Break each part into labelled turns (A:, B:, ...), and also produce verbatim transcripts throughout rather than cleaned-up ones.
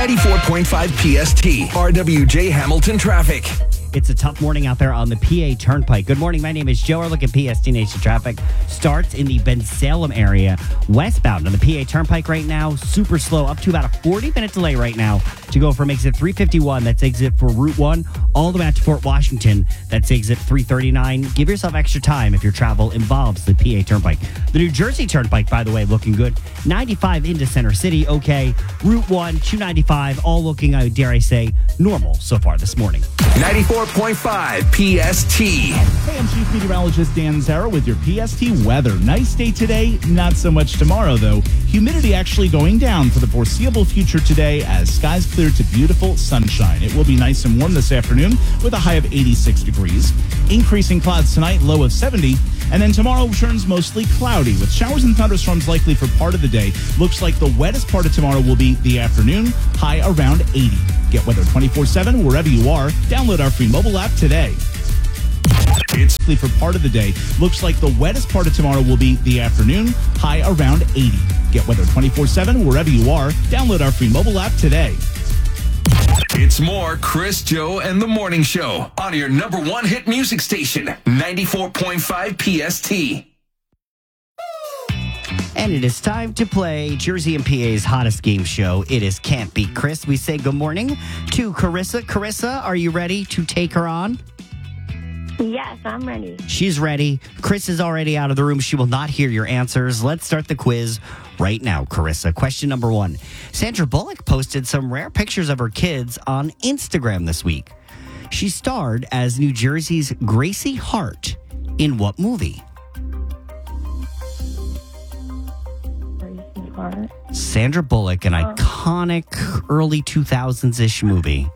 A: ninety-four point five P S T, R W J Hamilton Traffic.
B: It's a tough morning out there on the P A Turnpike. Good morning. My name is Joe. We're looking at P S T Nation traffic. Starts in the Ben Salem area, westbound on the P A Turnpike right now. Super slow, up to about a forty-minute delay right now to go from exit three fifty-one, that's exit for Route one, all the way out to Fort Washington, that's exit three thirty-nine. Give yourself extra time if your travel involves the P A Turnpike. The New Jersey Turnpike, by the way, looking good. ninety-five into Center City, okay. Route one, two ninety-five, all looking, I dare I say, normal so far this morning.
A: ninety-four point five P S T.
C: Hey, I'm Chief Meteorologist Dan Zara with your P S T weather. Nice day today, not so much tomorrow, though. Humidity actually going down for the foreseeable future today as skies clear to beautiful sunshine. It will be nice and warm this afternoon with a high of eighty-six degrees. Increasing clouds tonight, low of seventy. And then tomorrow turns mostly cloudy with showers and thunderstorms likely for part of the day. Looks like the wettest part of tomorrow will be the afternoon, high around eighty. Get weather twenty-four seven wherever you are. Download our free mobile app today. It's for part of the day. Looks like the wettest part of tomorrow will be the afternoon, high around eighty. Get weather twenty-four seven wherever you are. Download our free mobile app today.
A: It's more Chris, Joe, and the Morning Show on your number one hit music station, ninety-four point five P S T.
B: And it is time to play Jersey and P A's hottest game show. It is Can't Beat Chris. We say good morning to Carissa. Carissa, are you ready to take her on?
D: Yes, I'm ready.
B: She's ready. Chris is already out of the room. She will not hear your answers. Let's start the quiz right now, Carissa. Question number one. Sandra Bullock posted some rare pictures of her kids on Instagram this week. She starred as New Jersey's Gracie Hart in what movie?
D: Gracie Hart.
B: Sandra Bullock, an
D: Uh.
B: iconic early two thousands-ish movie.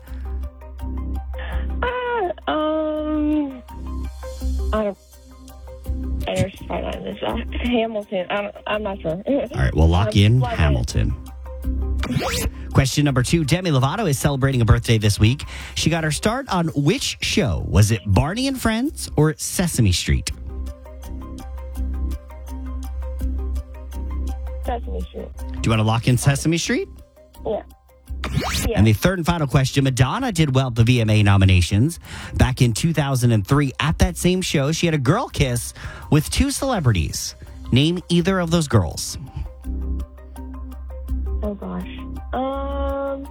D: Uh, um, I don't. I don't find out this. Uh, Hamilton. I don't, I'm not sure.
B: All right, we'll lock
D: Um,
B: in
D: lock in.
B: Hamilton. Question number two. Demi Lovato is celebrating a birthday this week. She got her start on which show? Was it Barney and Friends or Sesame Street?
D: Sesame Street.
B: Do you want to lock in Sesame Street?
D: Yeah. Yeah.
B: And the third and final question. Madonna did well at the V M A nominations. Back in two thousand three, at that same show, she had a girl kiss with two celebrities. Name either of those girls.
D: Oh gosh. Um.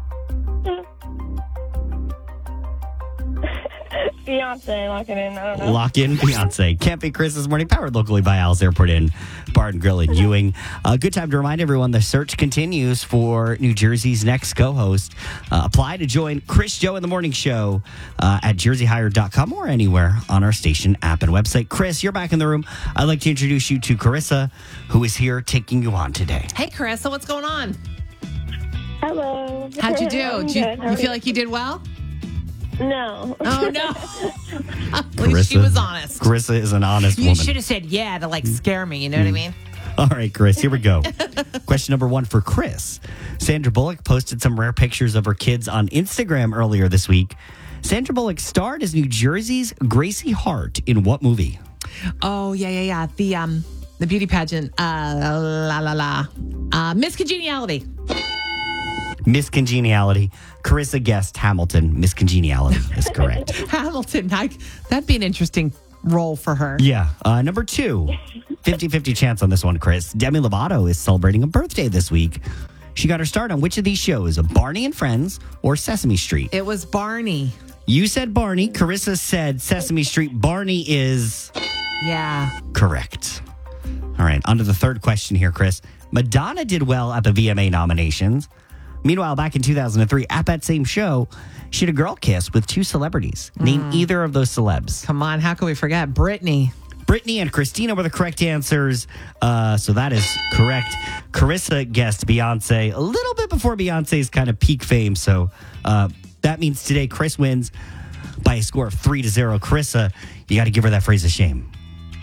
D: Beyonce, lock it in. I don't know.
B: Lock in Beyonce. Can't Be Chris this morning. Powered locally by Al's Airport Inn, Bar and Grill in Ewing. A good time to remind everyone the search continues for New Jersey's next co-host. Uh, apply to join Chris, Joe, in the Morning Show uh, at jersey hire dot com or anywhere on our station app and website. Chris, you're back in the room. I'd like to introduce you to Carissa, who is here taking you on today.
E: Hey, Carissa, what's going on?
D: Hello.
E: How'd you do?
D: I'm
E: Did you,
D: good. How
E: you
D: are
E: feel like you did well?
D: No.
E: Oh, no. At least she was honest.
B: Carissa is an honest
E: You
B: woman.
E: should have said yeah to like scare me. You know what I mean?
B: All right, Chris, here we go. Question number one for Chris. Sandra Bullock posted some rare pictures of her kids on Instagram earlier this week. Sandra Bullock starred as New Jersey's Gracie Hart in what movie?
E: Oh, yeah, yeah, yeah. The um, the beauty pageant. Uh, la, la, la. Uh, Miss Congeniality.
B: Miss Congeniality. Carissa guessed Hamilton. Miss Congeniality is correct.
E: Hamilton. I, that'd be an interesting role for her.
B: Yeah. Uh, number two, fifty-fifty chance on this one, Chris. Demi Lovato is celebrating a birthday this week. She got her start on which of these shows? Barney and Friends or Sesame Street?
E: It was Barney.
B: You said Barney. Carissa said Sesame Street. Barney is
E: Yeah.
B: correct. All right. On to the third question here, Chris. Madonna did well at the V M A nominations. Meanwhile, back in two thousand three, at that same show, she had a girl kiss with two celebrities. Name either of those celebs.
E: Come on. How can we forget? Brittany.
B: Brittany and Christina were the correct answers. Uh, so that is correct. Carissa guessed Beyonce a little bit before Beyonce's kind of peak fame. So uh, that means today Chris wins by a score of three to zero. Carissa, you got to give her that phrase of shame.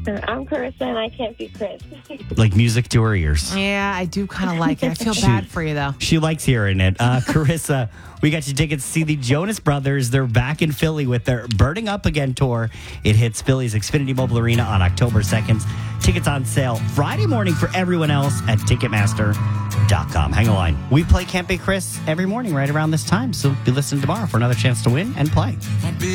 D: I'm Carissa, and I can't be Chris.
B: Like music to her ears.
E: Yeah, I do kind of like it. I feel bad for you, though.
B: She likes hearing it. Uh, Carissa, we got you tickets to see the Jonas Brothers. They're back in Philly with their Burning Up Again tour. It hits Philly's Xfinity Mobile Arena on October second. Tickets on sale Friday morning for everyone else at Ticketmaster dot com. Hang a line. We play Can't Be Chris every morning right around this time, so be listening tomorrow for another chance to win and play.